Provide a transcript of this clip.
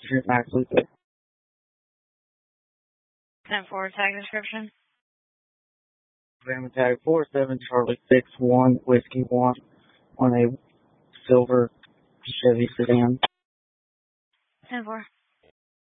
Street, Max Lupe. 10-4 tag description. Van tag 47 Charlie 61 Whiskey 1 on a silver Chevy sedan. 10-4.